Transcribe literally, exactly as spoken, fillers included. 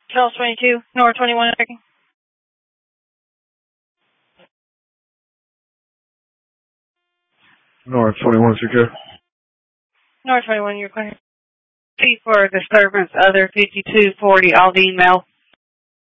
Charles twenty-two, North twenty-one. North twenty-one, secure. North twenty-one, you're clear. P for disturbance, other fifty-two forty, Aldine Mel.